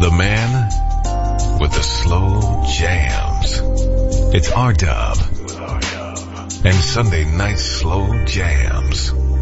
The man with the slow jams. It's R-Dub and Sunday Night Slow Jams.